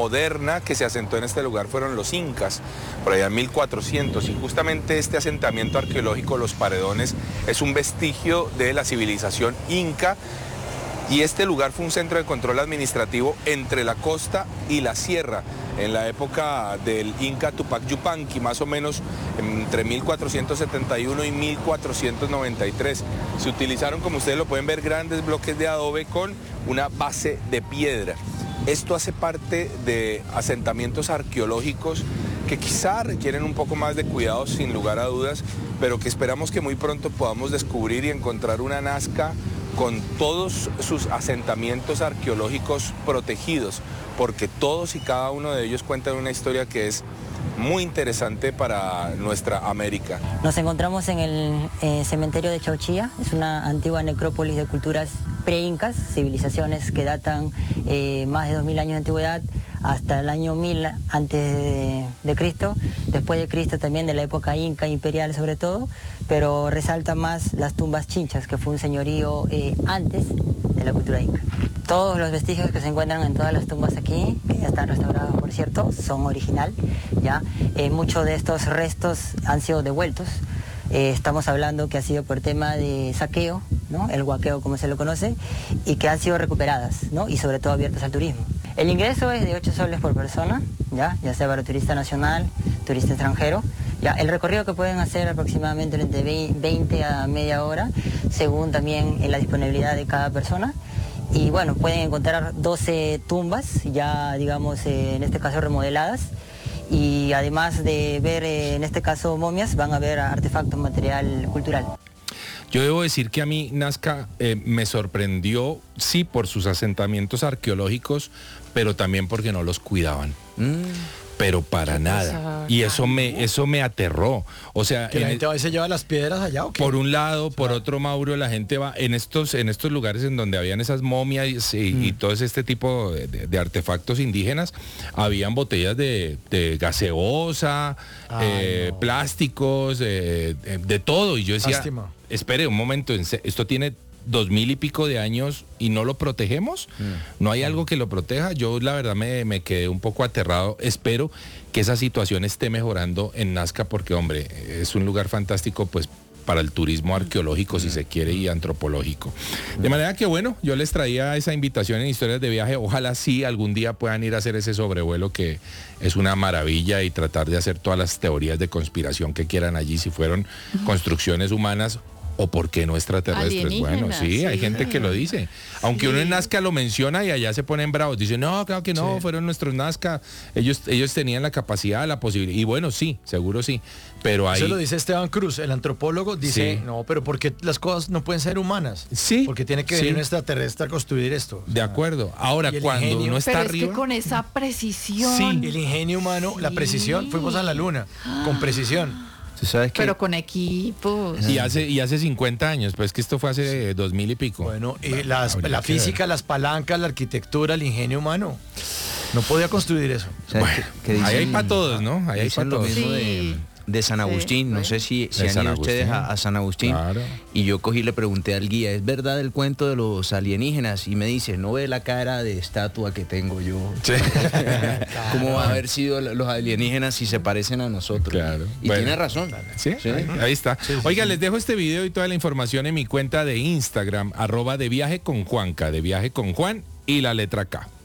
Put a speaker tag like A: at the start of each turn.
A: moderna que se asentó en este lugar fueron los incas, por allá en 1400, y justamente este asentamiento arqueológico, Los Paredones, es un vestigio de la civilización inca, y este lugar fue un centro de control administrativo entre la costa y la sierra, en la época del Inca Tupac Yupanqui, más o menos entre 1471 y 1493. Se utilizaron, como ustedes lo pueden ver, grandes bloques de adobe con una base de piedra. Esto hace parte de asentamientos arqueológicos que quizá requieren un poco más de cuidado, sin lugar a dudas, pero que esperamos que muy pronto podamos descubrir y encontrar una Nazca con todos sus asentamientos arqueológicos protegidos, porque todos y cada uno de ellos cuentan una historia que es muy interesante para nuestra América.
B: Nos encontramos en el cementerio de Chauchilla, es una antigua necrópolis de culturas pre-incas, civilizaciones que datan más de 2000 años de antigüedad, hasta el año 1000 antes de Cristo, después de Cristo también de la época inca, imperial sobre todo, pero resalta más las tumbas chinchas, que fue un señorío antes de la cultura inca. Todos los vestigios que se encuentran en todas las tumbas aquí, que ya están restaurados por cierto, son original, ¿ya? Muchos de estos restos han sido devueltos. Estamos hablando que ha sido por tema de saqueo, ¿no? El huaqueo como se lo conoce, y que han sido recuperadas, ¿no? Y sobre todo abiertas al turismo. El ingreso es de 8 soles por persona, ya sea para turista nacional, turista extranjero. Ya, el recorrido que pueden hacer aproximadamente entre 20 a media hora, según también la disponibilidad de cada persona. Y bueno, pueden encontrar 12 tumbas, ya digamos en este caso remodeladas. Y además de ver en este caso momias, van a ver artefactos, material cultural.
A: Yo debo decir que a mí Nazca me sorprendió, sí, por sus asentamientos arqueológicos, pero también porque no los cuidaban. Pero para nada. Y eso me aterró. O sea,
C: ¿que la gente a veces lleva las piedras allá o qué?
A: Por un lado, por otro, Mauro, la gente va en estos lugares en donde habían esas momias y todo este tipo de artefactos indígenas, habían botellas de gaseosa, no, plásticos, de todo. Y yo decía, lástima. Espere un momento, esto tiene 2000 y pico de años y no lo protegemos, no hay algo que lo proteja. Yo la verdad me quedé un poco aterrado. Espero que esa situación esté mejorando en Nazca, porque hombre, es un lugar fantástico pues para el turismo arqueológico, si se quiere, y antropológico. De manera que bueno, yo les traía esa invitación en Historias de Viaje. Ojalá sí algún día puedan ir a hacer ese sobrevuelo, que es una maravilla, y tratar de hacer todas las teorías de conspiración que quieran allí, si fueron construcciones humanas o por qué no extraterrestres. Bueno, sí, hay gente que lo dice. Aunque uno en Nazca lo menciona y allá se ponen bravos. Dicen, no, claro que no, fueron nuestros Nazca. Ellos tenían la capacidad, la posibilidad. Y bueno, sí, seguro sí. Pero ahí...
C: Eso lo dice Esteban Cruz, el antropólogo. Dice, no, pero ¿por qué las cosas no pueden ser humanas?
A: Sí.
C: Porque tiene que venir un extraterrestre a construir esto.
A: De acuerdo. Ahora, cuando uno está
D: pero
A: arriba...
D: es que con esa precisión...
C: Sí, el ingenio humano, la precisión. Fuimos a la luna, con precisión.
E: ¿Sabes qué?
D: Pero con equipos.
A: Y hace 50 años, pues que esto fue hace 2000 y pico.
C: Bueno, la física, las palancas, la arquitectura, el ingenio humano. No podía construir eso.
E: Bueno,
A: que dicen, ahí hay para todos, ¿no? Ahí hay para todos.
E: Sí. De San Agustín, no sé si han ido ustedes a San Agustín. Claro. Y yo cogí y le pregunté al guía, ¿es verdad el cuento de los alienígenas? Y me dice, ¿no ve la cara de estatua que tengo yo? Sí. ¿Cómo va a haber sido los alienígenas si se parecen a nosotros? Claro. Y tiene razón.
A: ¿Sí? Ahí está. Oiga, les dejo este video y toda la información en mi cuenta de Instagram, @deviajeconjuanca, de viaje con Juan y la letra K.